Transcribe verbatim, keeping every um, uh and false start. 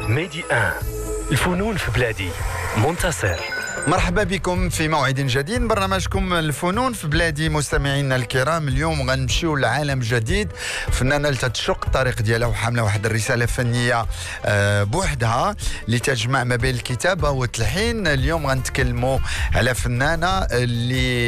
ميدي ان الفنون في بلادي. منتصر. مرحبا بكم في موعد جديد، برنامجكم الفنون في بلادي. مستمعينا الكرام، اليوم غنمشيو لعالم جديد. فنانه تتشق الطريق ديالها وحامله واحد الرساله فنيه بوحدها اللي تجمع ما بين الكتابه والتلحين. اليوم غنتكلموا على فنانه اللي